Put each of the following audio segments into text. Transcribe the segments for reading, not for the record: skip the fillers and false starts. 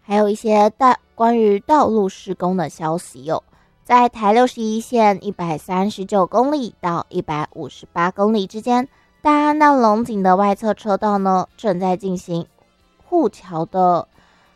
还有一些关于道路施工的消息哦。在台61线139公里到158公里之间，大安到龙井的外侧车道呢，正在进行护桥的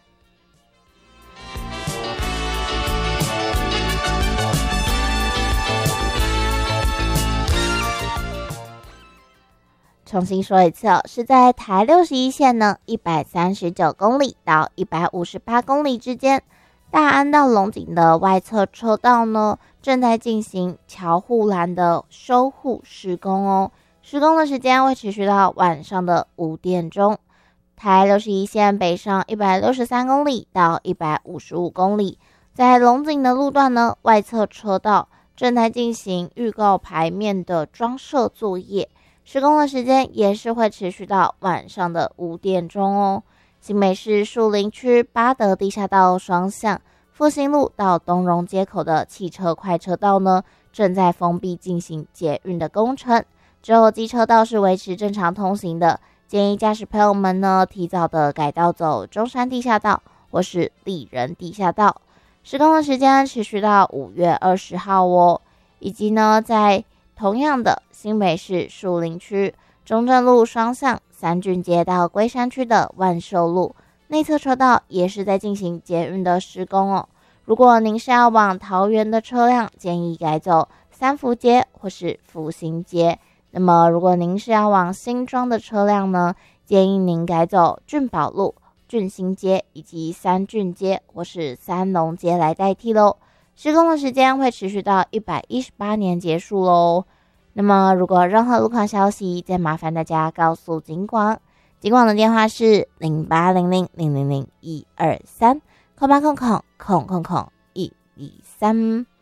重新说一次哦，是在台61线呢139公里到158公里之间，大安到龙井的外侧车道呢，正在进行桥护栏的修护施工哦。施工的时间会持续到晚上的5点钟。台61线北上163公里到155公里，在龙井的路段呢，外侧车道正在进行预告牌面的装设作业。施工的时间也是会持续到晚上的5点钟哦。新北市树林区八德地下道双向复兴路到东荣街口的汽车快车道呢，正在封闭进行捷运的工程，之后机车道是维持正常通行的。建议驾驶朋友们呢，提早的改道走中山地下道或是丽人地下道。施工的时间持续到5月20号哦。以及呢，在同样的新北市树林区中正路双向三郡街到龟山区的万寿路内侧车道也是在进行捷运的施工哦。如果您是要往桃园的车辆，建议改走三福街或是福兴街。那么如果您是要往新庄的车辆呢，建议您改走俊宝路、俊兴街以及三郡街或是三龙街来代替咯。施工的时间会持续到118年结束咯。那么如果任何路况消息，再麻烦大家告诉警广。警广的电话是0800000123，0800000123。